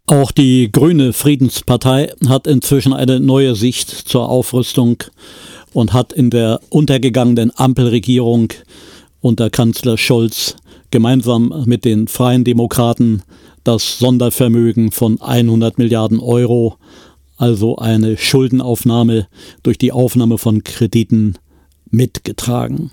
Auch die Grüne Friedenspartei hat inzwischen eine neue Sicht zur Aufrüstung und hat in der untergegangenen Ampelregierung unter Kanzler Scholz gemeinsam mit den Freien Demokraten das Sondervermögen von 100 Milliarden Euro, also eine Schuldenaufnahme durch die Aufnahme von Krediten, mitgetragen.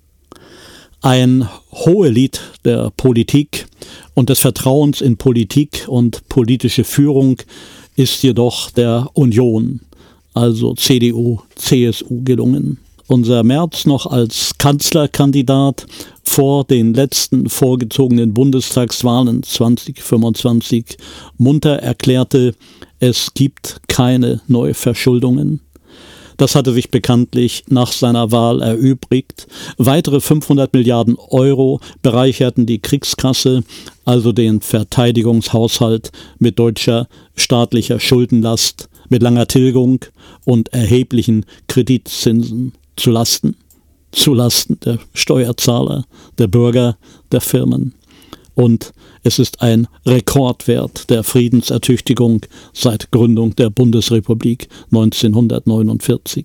Ein Hohelied der Politik und des Vertrauens in Politik und politische Führung ist jedoch der Union, also CDU, CSU, gelungen. Unser Merz noch als Kanzlerkandidat vor den letzten vorgezogenen Bundestagswahlen 2025 munter erklärte, es gibt keine Neuverschuldungen. Das hatte sich bekanntlich nach seiner Wahl erübrigt. Weitere 500 Milliarden Euro bereicherten die Kriegskasse, also den Verteidigungshaushalt, mit deutscher staatlicher Schuldenlast, mit langer Tilgung und erheblichen Kreditzinsen zulasten der Steuerzahler, der Bürger, der Firmen. Und es ist ein Rekordwert der Friedensertüchtigung seit Gründung der Bundesrepublik 1949.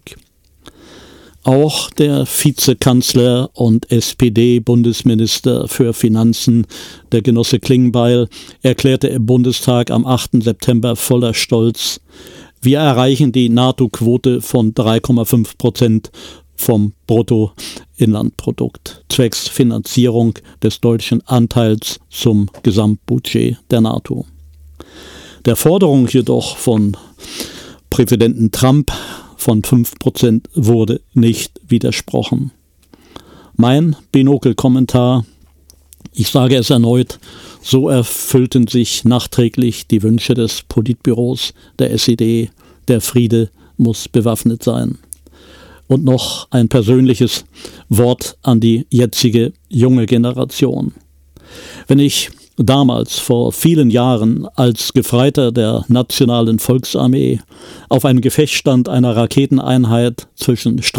Auch der Vizekanzler und SPD-Bundesminister für Finanzen, der Genosse Klingbeil, erklärte im Bundestag am 8. September voller Stolz: Wir erreichen die NATO-Quote von 3,5% vom Bruttoinlandprodukt zwecks Finanzierung des deutschen Anteils zum Gesamtbudget der NATO. Der Forderung jedoch von Präsidenten Trump von 5% wurde nicht widersprochen. Mein Binokelkommentar: Ich sage es erneut, so erfüllten sich nachträglich die Wünsche des Politbüros der SED, der Friede muss bewaffnet sein. Und noch ein persönliches Wort an die jetzige junge Generation. Wenn ich damals vor vielen Jahren als Gefreiter der Nationalen Volksarmee auf einem Gefechtsstand einer Raketeneinheit zwischen